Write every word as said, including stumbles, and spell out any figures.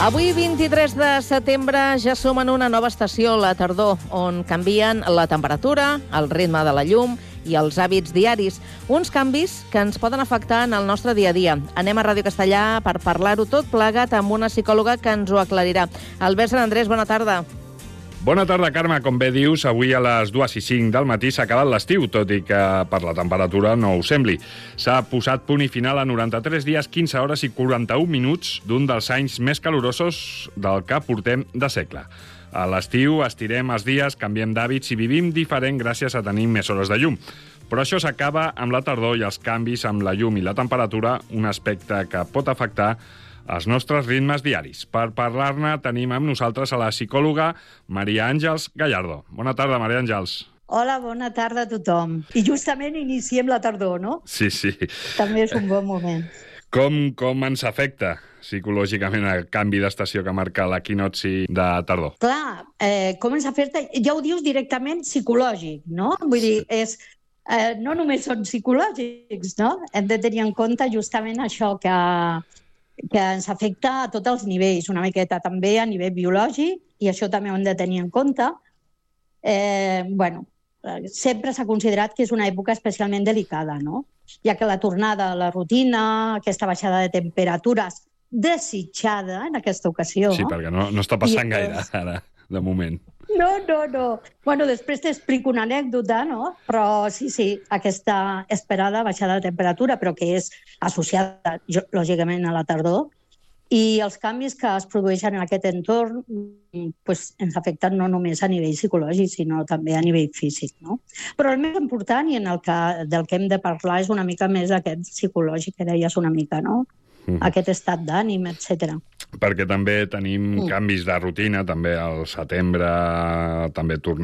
Avui, vint-i-tres de setembre, ja som en una nova estació, la tardor, on canvien la temperatura, el ritme de la llum i els hàbits diaris. Uns canvis que ens poden afectar en el nostre dia a dia. Anem a Ràdio Castellà per parlar-ho tot plegat amb una psicòloga que ens ho aclarirà. Albert Sant Andrés, bona tarda. Bona tarda, Carme. Com bé dius, avui a les dues i cinc del matí s'ha acabat l'estiu, tot i que per la temperatura no ho sembli. S'ha posat punt i final a noranta-tres dies, quinze hores i quaranta-un minuts d'un dels anys més calorosos del que portem de segle. A l'estiu estirem els dies, canviem d'hàbits i vivim diferent gràcies a tenir més hores de llum. Però això s'acaba amb la tardor i els canvis amb la llum i la temperatura, un aspecte que pot afectar els nostres ritmes diaris. Per parlar-ne tenim amb nosaltres a la psicòloga Maria Àngels Gallardo. Bona tarda, Maria Àngels. Hola, bona tarda a tothom. I justament iniciem la tardor, no? Sí, sí. També és un bon moment. Com, com ens afecta psicològicament el canvi d'estació que marca l'equinocci de tardor? Clar, eh, com ens afecta? Ja ho dius directament psicològic, no? Vull dir, és, eh, no només són psicològics, no? Hem de tenir en compte justament això que... que ens afecta a tots els nivells, una miqueta també a nivell biològic, i això també ho hem de tenir en compte. Eh, bueno, sempre s'ha considerat que és una època especialment delicada, no? Ja que la tornada a la rutina, aquesta baixada de temperatures desitjada en aquesta ocasió... Sí, perquè no, no està passant I, gaire ara, de moment. No, no, no. Bueno, després t'explico una anècdota, no? Però sí, sí, aquesta esperada baixada de temperatura, però que és associada, lògicament, a la tardor, i els canvis que es produeixen en aquest entorn pues, ens afecten no només a nivell psicològic, sinó també a nivell físic, no? Però el més important i en el que, del que hem de parlar és una mica més aquest psicològic, que deies una mica, no? Mm. Aquest estat d'ànim, etcètera. Perquè també tenim mm. canvis de rutina, també al setembre també tornem